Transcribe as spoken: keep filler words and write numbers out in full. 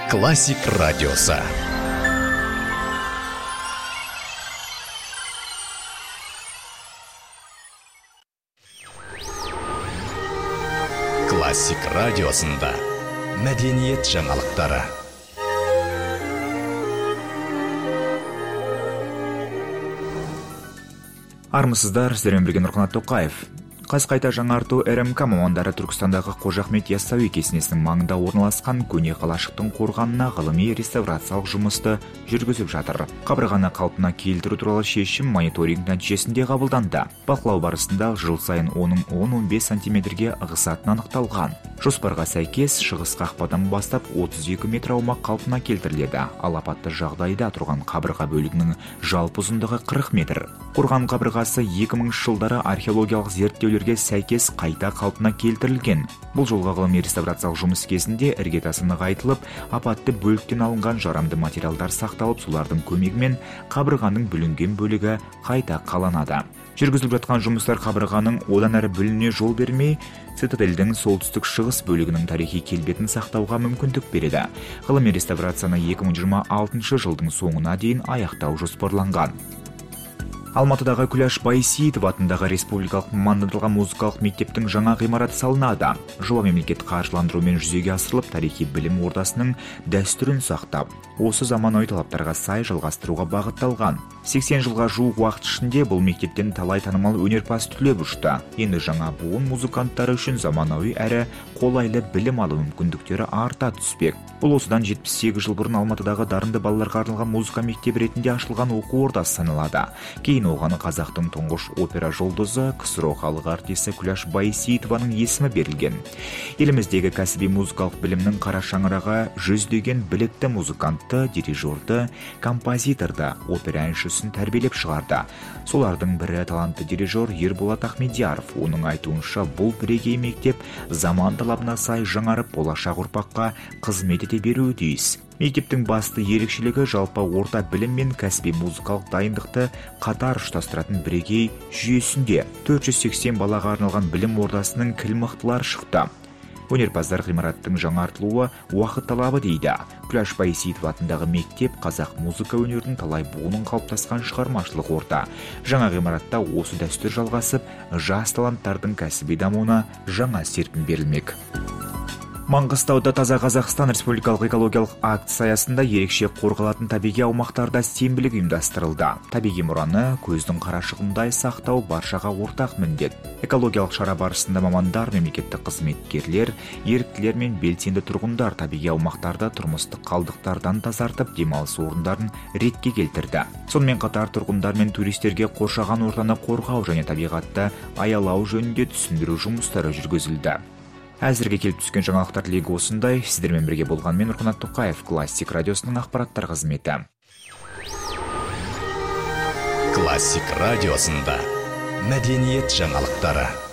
Классик радиосы. Классик радиосында мәдениет жаңалықтары. Армысыздар, сіздермен бірге Нұрқанат Тоқаев. Қаз қайта жаңарту эр эм ка мамандары Түркістандағы Қожа Ахмет Яссауи кесенесінің маңында орналасқан көне қалашықтың қорғанына ғылыми реставрациялық жұмысты жүргізіп жатыр. Қабырғаны қалпына келтіру туралы шешім мониторинг нәтижесінде қабылданды. Бақылау барысында жыл сайын оның он он бес сантиметрге ығысатыны анықталған. Жоспарға сәйкес шығыс қақпадан бастап отыз екі метр аумақ қалпына келтіріледі. Ал апатты жағдайда тұрған қабырға бөлігінің жалпы ұзындығы қырық метр. Қорған қабырғасы екі мыңыншы жылдары археологиялық зерттеулерге сәйкес қайта қалпына келтірілген. Бұл жолға ғылыми реставрациялық жұмыс кезінде іргетасы нығайтылып, апатты бөліктен алынған жарамды материалдар сақталып, солардың көмегімен қабырғаның бүлінген бөлігі қайта қаланады. Жүргізіліп жатқан жұмыстар қабырғаның одан әрі бүліне жол бермей, цитадельдің солтүстік шығыс бөлігінің тарихи келбетін сақтауға мүмкіндік береді. Ғылыми реставрацияны екі мың жиырма алтыншы жылдың соңына дейін аяқтау жоспарланған. Алматыдағы Күләш Байсейітов атындағы республикалық мамандандырылған музыкалық мектептің жаңа ғимараты салынады. Жоба мемлекет қаржыландырумен жүзеге асырылып, тарихи білім ордасының дәстүрін сақтап, осы заманауи талаптарға сай жалғастыруға бағытталған. сексен жылға жуық уақыт ішінде бұл мектептен талай танымал өнерпаз түлеп ұшты. Енді жаңа буын музыканттары үшін заманауи әрі қолайлы білім алу мүмкіндіктері арта түспек. Бұл осыдан жетпіс сегіз жыл бұрын Алматыдағы дарынды балаларға арналған музыка мектебі ретінде ашылған оқу ордасы саналады. Кейін оған қазақтың тұңғыш опера жұлдызы, ксро халық артисі Күләш Байсейітованың есімі берілген. Еліміздегі кәсіби музыкалық білімнің қара шаңырағы жүздеген білікті музыкантты, дирижерді, композиторды, опера әншісін тәрбиелеп шығарды. Солардың бірі талантты дирижер Ерболат Ахмедияров. Оның айтуынша, бұл бірегей мектеп заман талабына сай жаңарып, болашақ ұрпаққа қызмет ете беруі тиіс. Мектептің басты ерекшелігі жалпы орта білім мен кәсіби музыкалық дайындықты қатар ұштастыратын бірегей жүйесінде. төрт жүз сексен балаға арналған білім ордасының кіл-мықтылар шықты. Өнерпаздар ғимараттың жаңартылуы уақыт талабы дейді. Күләш Байсейітов атындағы мектеп қазақ музыка өнерінің талай буынын қалыптасқан шығармашылық орта. Жаңа ғимаратта осы дәстүр жалғасып, жас таланттардың кәсіби дамуына жаңа серпін берілмек. Маңғыстауда Таза Қазақстан республикалық экологиялық акция аясында ерекше қорғалатын табиғи аумақтарда сенбілік ұйымдастырылды. Табиғи мұраны көздің қарашығындай сақтау баршаға ортақ міндет. Экологиялық шара барысында мамандар, мемлекеттік қызметкерлер, еріктілер мен белсенді тұрғындар табиғи аумақтарда тұрмыстық қалдықтардан тазартып, демалыс орындарын ретке келтірді. Сонымен қатар тұрғындар мен туристерге қоршаған ортаны қорғау және табиғатты аялау жөнінде түсіндіру жұмыстары жүргізілді. Әзірге келіп түскен жаңалықтар легі осындай. Сіздермен бірге болған мен Нұрқанат Тоқаев, Классик радиосының ақпараттар қызметі. Классик радиосында мәдениет жаңалықтары.